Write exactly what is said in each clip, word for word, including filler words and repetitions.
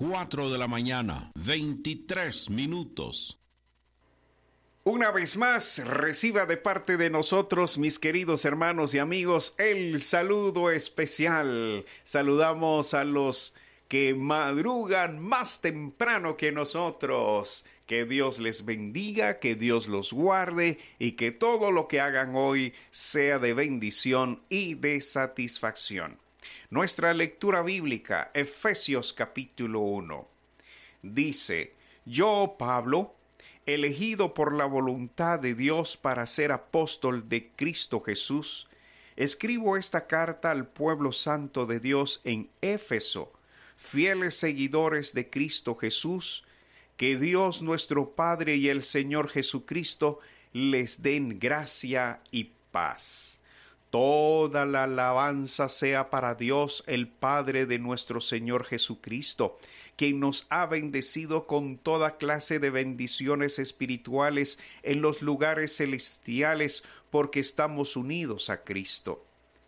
cuatro de la mañana, veintitrés minutos. Una vez más, reciba de parte de nosotros, mis queridos hermanos y amigos, el saludo especial. Saludamos a los que madrugan más temprano que nosotros. Que Dios les bendiga, que Dios los guarde y que todo lo que hagan hoy sea de bendición y de satisfacción. Nuestra lectura bíblica, Efesios capítulo uno, dice: Yo, Pablo, elegido por la voluntad de Dios para ser apóstol de Cristo Jesús, escribo esta carta al pueblo santo de Dios en Éfeso, fieles seguidores de Cristo Jesús. Que Dios nuestro Padre y el Señor Jesucristo les den gracia y paz. Toda la alabanza sea para Dios, el Padre de nuestro Señor Jesucristo, quien nos ha bendecido con toda clase de bendiciones espirituales en los lugares celestiales, porque estamos unidos a Cristo.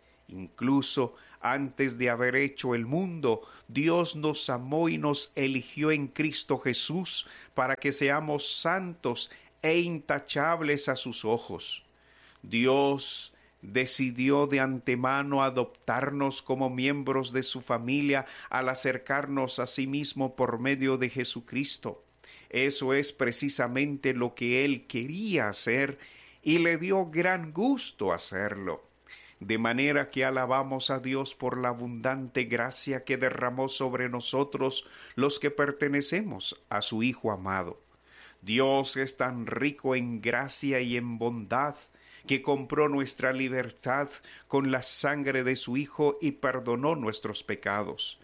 Incluso antes de haber hecho el mundo, Dios nos amó y nos eligió en Cristo Jesús para que seamos santos e intachables a sus ojos. Dios decidió de antemano adoptarnos como miembros de su familia al acercarnos a sí mismo por medio de Jesucristo. Eso es precisamente lo que Él quería hacer y le dio gran gusto hacerlo. De manera que alabamos a Dios por la abundante gracia que derramó sobre nosotros los que pertenecemos a su Hijo amado. Dios es tan rico en gracia y en bondad que compró nuestra libertad con la sangre de su Hijo y perdonó nuestros pecados.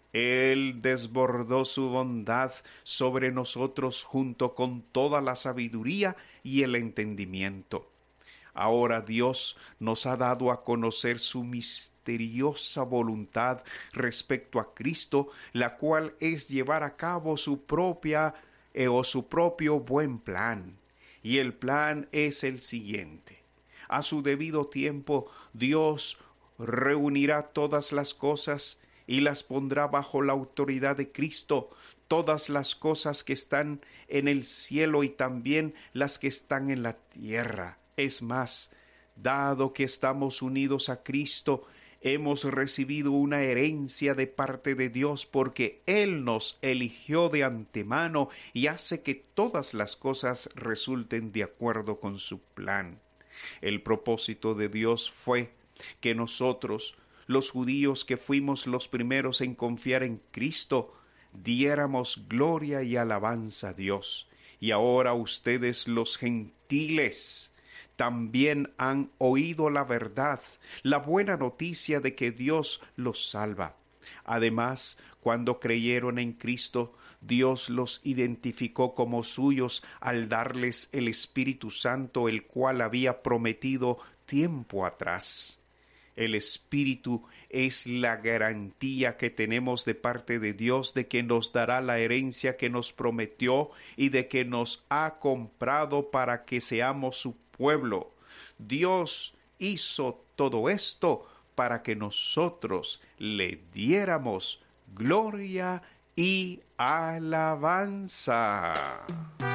Él desbordó su bondad sobre nosotros junto con toda la sabiduría y el entendimiento. Ahora Dios nos ha dado a conocer su misteriosa voluntad respecto a Cristo, la cual es llevar a cabo su propia eh, o su propio buen plan. Y el plan es el siguiente: a su debido tiempo, Dios reunirá todas las cosas y las pondrá bajo la autoridad de Cristo, todas las cosas que están en el cielo y también las que están en la tierra. Es más, dado que estamos unidos a Cristo, hemos recibido una herencia de parte de Dios porque Él nos eligió de antemano y hace que todas las cosas resulten de acuerdo con su plan. El propósito de Dios fue que nosotros, los judíos que fuimos los primeros en confiar en Cristo, diéramos gloria y alabanza a Dios. Y ahora ustedes, los gentiles, también han oído la verdad, la buena noticia de que Dios los salva. Además, cuando creyeron en Cristo, Dios los identificó como suyos al darles el Espíritu Santo, el cual había prometido tiempo atrás. El Espíritu es la garantía que tenemos de parte de Dios de que nos dará la herencia que nos prometió y de que nos ha comprado para que seamos su pueblo. Dios hizo todo esto para que nosotros le diéramos gloria y alabanza.